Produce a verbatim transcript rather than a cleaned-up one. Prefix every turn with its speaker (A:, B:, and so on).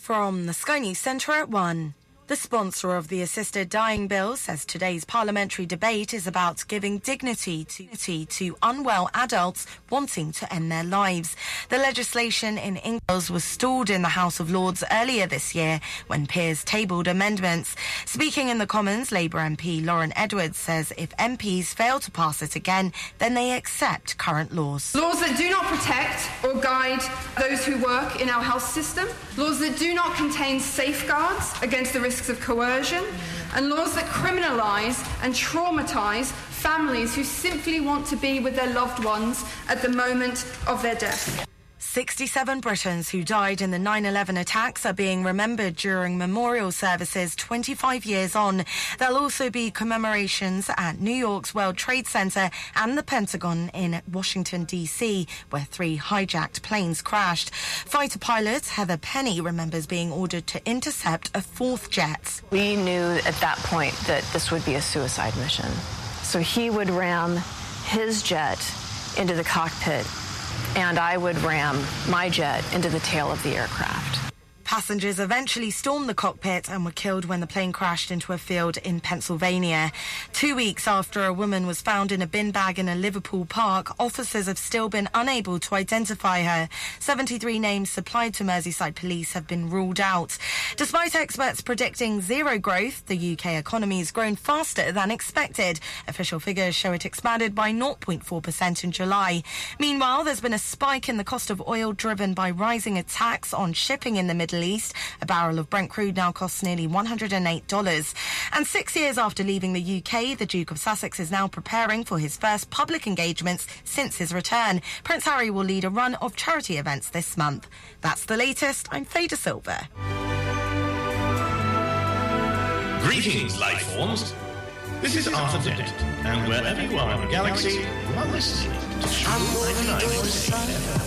A: From the Sky News Centre at one. The sponsor of the Assisted Dying Bill says today's parliamentary debate is about giving dignity to, to unwell adults wanting to end their lives. The legislation in England was stalled in the House of Lords earlier this year when peers tabled amendments. Speaking in the Commons, Labour M P Lauren Edwards says if M Ps fail to pass it again, then they accept current laws.
B: Laws that do not protect or guide those who work in our health system, laws that do not contain safeguards against the risk of coercion, and laws that criminalise and traumatise families who simply want to be with their loved ones at the moment of their death.
A: sixty-seven Britons who died in the nine eleven attacks are being remembered during memorial services twenty-five years on. There'll also be commemorations at New York's World Trade Center and the Pentagon in Washington, D C, where three hijacked planes crashed. Fighter pilot Heather Penny remembers being ordered to intercept a fourth jet.
C: We knew at that point that this would be a suicide mission. So he would ram his jet into the cockpit, and I would ram my jet into the tail of the aircraft.
A: Passengers eventually stormed the cockpit and were killed when the plane crashed into a field in Pennsylvania. Two weeks after a woman was found in a bin bag in a Liverpool park, officers have still been unable to identify her. seventy-three names supplied to Merseyside police have been ruled out. Despite experts predicting zero growth, the U K economy has grown faster than expected. Official figures show it expanded by zero point four percent in July. Meanwhile, there's been a spike in the cost of oil driven by rising attacks on shipping in the Middle East. A barrel of Brent crude now costs nearly one hundred eight dollars. And six years after leaving the U K, the Duke of Sussex is now preparing for his first public engagements since his return. Prince Harry will lead a run of charity events this month. That's the latest. I'm Fader Silver.
D: Greetings, life forms. This is Arthur Dent, and wherever you are in the galaxy, you are listening to True ninety-nine point eight F M.